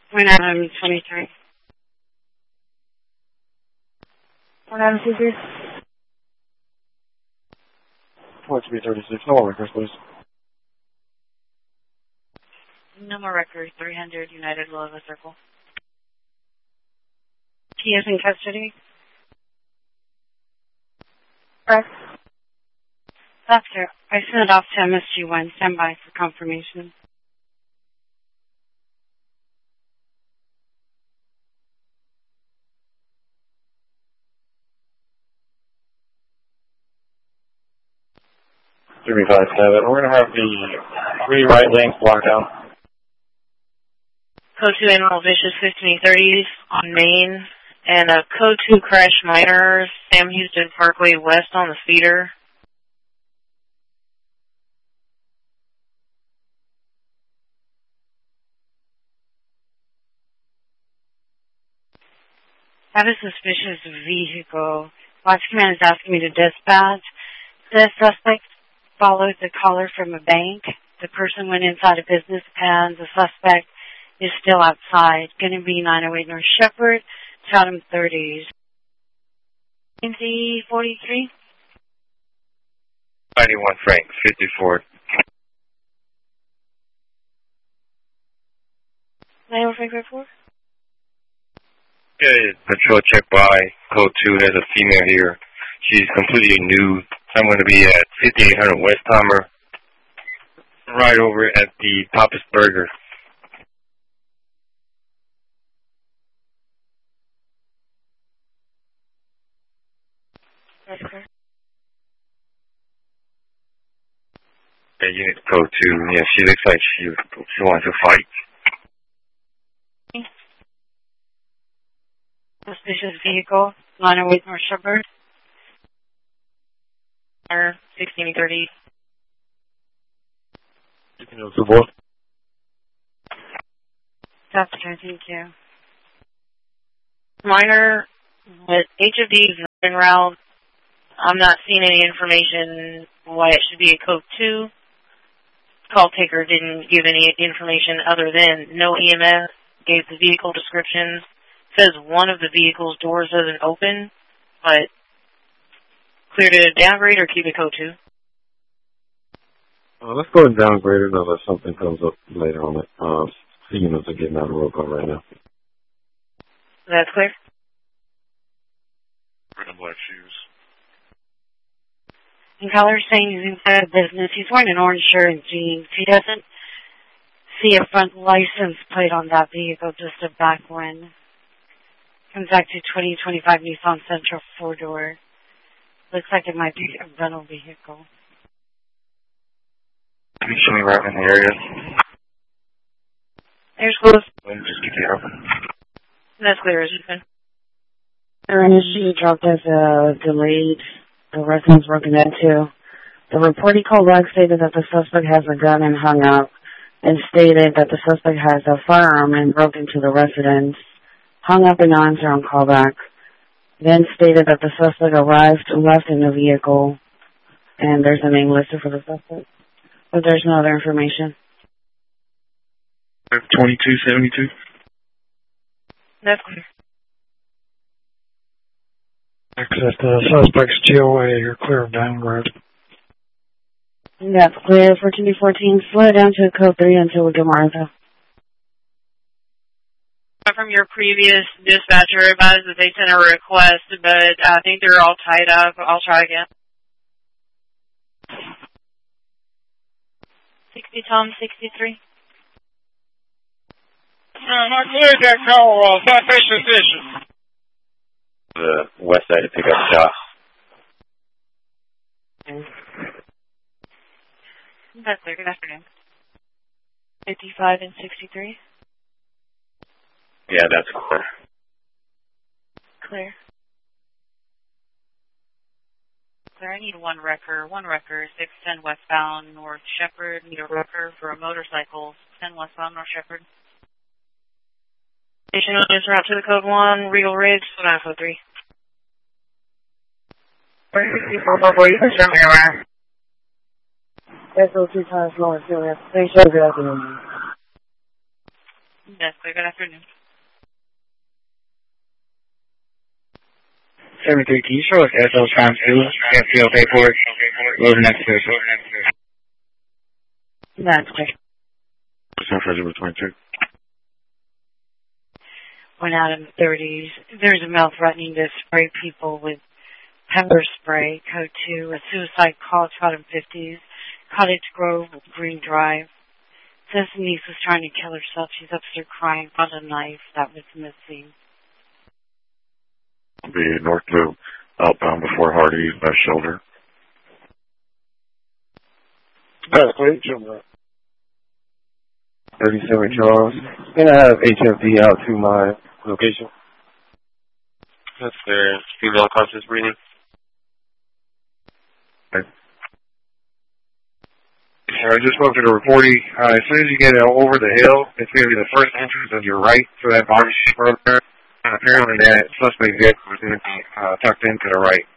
2923. 4923. 4336. No more records, please. No more records. 300 United Louisville Circle. He is in custody. Correct. Doctor, I sent it off to MSG1. Stand by for confirmation. We're going to have the 3 right lanes blocked out. Code 2 Animal Vicious 1530s on Main. And a Code 2 Crash Minor, Sam Houston Parkway West on the feeder. I have a suspicious vehicle. Watch Command is asking me to dispatch. The suspect followed the caller from a bank. The person went inside a business and the suspect is still outside. Going to be 908 North Shepherd, Chatham 30s. MC 43? 91 Frank, 54. 91 Frank, 54? Yeah, patrol check by Code 2. There's a female here. She's completely nude. I'm going to be at 5800 West Palmer, right over at the Papa's Burger. That's correct. Yeah, unit Code 2. Yeah, she looks like she wants to fight. Suspicious vehicle, 908 North Shepherd. 1630. You can go to both. That's okay, thank you. Minor, with HOD en route. I'm not seeing any information why it should be a Code 2. Call taker didn't give any information other than no EMS, gave the vehicle description. Says one of the vehicle's doors doesn't open, but clear to downgrade or keep it Code 2? Let's go and downgrade it unless something comes up later on it. Units are getting out of roll call right now. That's clear? Red and black shoes. And color saying he's inside a business. He's wearing an orange shirt and jeans. He doesn't see a front license plate on that vehicle, just a back one. Comes back to 2025 Nissan Sentra 4-door. Looks like it might be a rental vehicle. Can you show me right in the area? There's close. Just keep it open. That's clear as you can. Her initially dropped as delayed. The residence broken into. The report he called back stated that the suspect has a gun and hung up, and stated that the suspect has a firearm and broke into the residence. Hung up and answered on callback. Then stated that the suspect arrived and left in the vehicle, and there's a name listed for the suspect. But there's no other information. 2272. That's clear. Access the suspect's GOA. You're clear of downgrade. That's clear for 2014. Slow down to Code 3 until we get more info. From your previous dispatcher advised that they sent a request, but I think they're all tied up. I'll try again. 60 Tom 63. I cleared that call. Southwest Station. The west side to pick up shots. That's clear. Good afternoon. 55 and 63. Yeah, that's clear. Clear. Clear. I need one wrecker. 610 westbound North Shepherd. Need a wrecker for a motorcycle. 10 westbound North Shepherd. Station is route to the Code 1, Regal Ridge, 903. 464, That's 2 times more serious. They should be up in That's clear. Good afternoon. 73, can you show us SO times 2? FPL paperwork. Loading next to it. That's clear. San Francisco 22. Went out in the 30s. There's a male threatening to spray people with pepper spray. Code 2. A suicide call out in 50s. Cottage Grove, Green Drive. Says the niece was trying to kill herself. She's upstairs crying. Found a knife that was missing. The north loop outbound before Hardy, left shoulder. That's great. 37 Charles. And I have HFD out to my location. That's their female conscious breathing. Okay. I just spoke to the reporting. As soon as you get over the hill, it's going to be the first entrance of your right to that barbershop over there. Apparently that suspect vehicle was going to be tucked into the right.